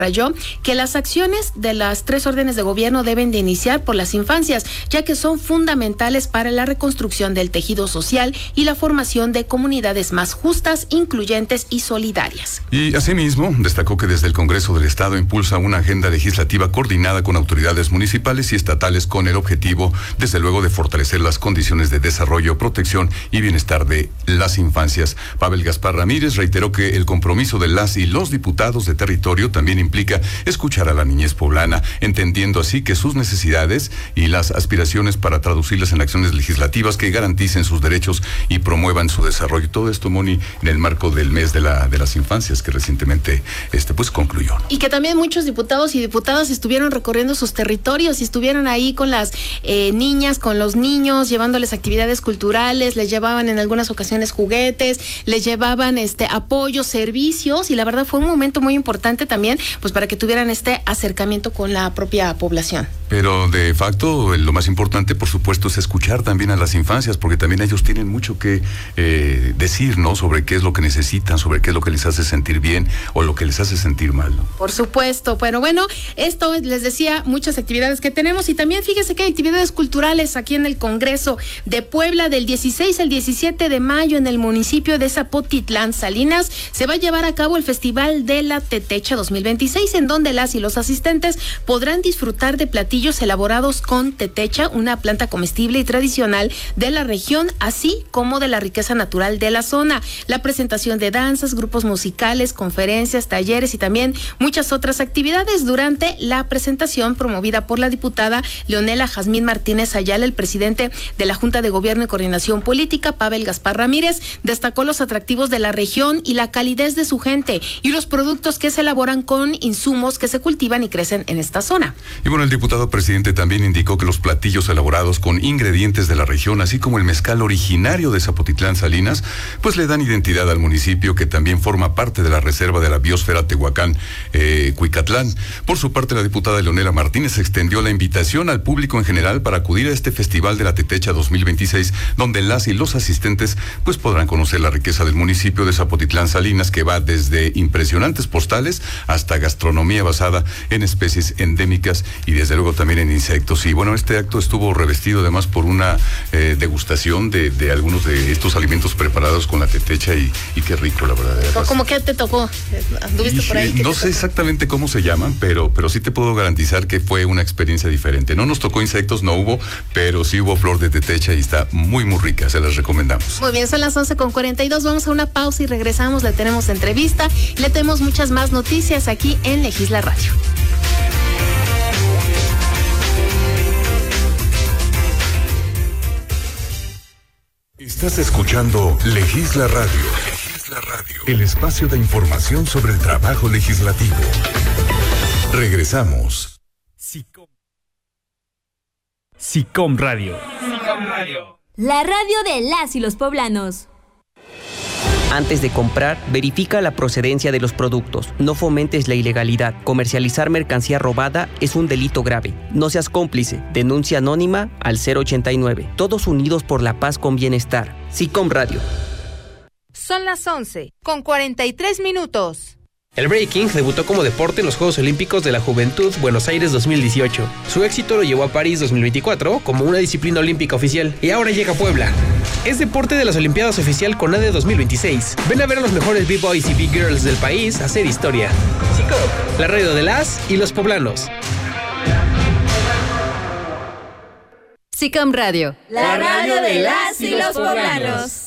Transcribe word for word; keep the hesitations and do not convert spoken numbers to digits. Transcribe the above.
Subrayó que las acciones de las tres órdenes de gobierno deben de iniciar por las infancias, ya que son fundamentales para la reconstrucción del tejido social y la formación de comunidades más justas, incluyentes y solidarias. Y asimismo, destacó que desde el Congreso del Estado impulsa una agenda legislativa coordinada con autoridades municipales y estatales con el objetivo, desde luego, de fortalecer las condiciones de desarrollo, protección y bienestar de las infancias. Pavel Gaspar Ramírez reiteró que el compromiso de las y los diputados de territorio también implica escuchar a la niñez poblana, entendiendo así que sus necesidades y las aspiraciones para traducirlas en acciones legislativas que garanticen sus derechos y promuevan su desarrollo. Todo esto, Moni, en el marco del mes de la de las infancias que recientemente este pues concluyó, ¿no? Y que también muchos diputados y diputadas estuvieron recorriendo sus territorios y estuvieron ahí con las eh, niñas, con los niños, llevándoles actividades culturales, les llevaban en algunas ocasiones juguetes, les llevaban este apoyo, servicios, y la verdad fue un momento muy importante también, pues para que tuvieran este acercamiento con la propia población. Pero de facto, lo más importante, por supuesto, es escuchar también a las infancias, porque también ellos tienen mucho que eh, decir, ¿no? Sobre qué es lo que necesitan, sobre qué es lo que les hace sentir bien o lo que les hace sentir mal, ¿no? Por supuesto, pero bueno, esto les decía, muchas actividades que tenemos, y también fíjese que hay actividades culturales aquí en el Congreso de Puebla del dieciséis al diecisiete de mayo en el municipio de Zapotitlán, Salinas. Se va a llevar a cabo el Festival de la Tetecha dos mil veintiséis, en donde las y los asistentes podrán disfrutar de platillos elaborados con tetecha, una planta comestible y tradicional de la región, así como de la riqueza natural de la zona. La presentación de danzas, grupos musicales, conferencias, talleres y también muchas otras actividades. Durante la presentación promovida por la diputada Leonela Jazmín Martínez Ayala, el presidente de la Junta de Gobierno y Coordinación Política, Pavel Gaspar Ramírez, destacó los atractivos de la región y la calidez de su gente y los productos que se elaboran con insumos que se cultivan y crecen en esta zona. Y bueno, el diputado presidente también indicó que los platillos elaborados con ingredientes de la región, así como el mezcal originario de Zapotitlán, Salinas, pues le dan identidad al municipio, que también forma parte de la reserva de la biosfera Tehuacán, eh, Cuicatlán. Por su parte, la diputada Leonela Martínez extendió la invitación al público en general para acudir a este Festival de la Tetecha dos mil veintiséis, donde las y los asistentes pues podrán conocer la riqueza del municipio de Zapotitlán, Salinas, que va desde impresionantes postales hasta gastronomía basada en especies endémicas y desde luego también en insectos. Y bueno, este acto estuvo revestido además por una eh, degustación de, de algunos de estos alimentos preparados con la tetecha y, y qué rico, la verdad. ¿Cómo que te tocó? ¿Anduviste por ahí? No sé exactamente cómo se llaman, pero, pero sí te puedo garantizar que fue una experiencia diferente. No nos tocó insectos, no hubo, pero sí hubo flor de tetecha y está muy, muy rica, se las recomendamos. Muy bien, son las once con cuarenta y dos, vamos a una pausa y regresamos, le tenemos entrevista, le tenemos muchas más noticias aquí en Legisla Radio. Estás escuchando Legisla Radio. Legisla Radio. El espacio de información sobre el trabajo legislativo. Regresamos. SICOM. SICOM Radio. SICOM Radio. La radio de las y los poblanos. Antes de comprar, verifica la procedencia de los productos. No fomentes la ilegalidad. Comercializar mercancía robada es un delito grave. No seas cómplice. Denuncia anónima al cero ochenta y nueve. Todos unidos por la paz con bienestar. SICOM Radio. Son las once con cuarenta y tres minutos. El breaking debutó como deporte en los Juegos Olímpicos de la Juventud Buenos Aires dos mil dieciocho. Su éxito lo llevó a París dos mil veinticuatro como una disciplina olímpica oficial y ahora llega a Puebla. Es deporte de las Olimpiadas oficial con A D E dos mil veintiséis. Ven a ver a los mejores B-Boys y B-Girls del país hacer historia. SICOM, la radio de las y los poblanos. SICOM Radio, la radio de las y los poblanos.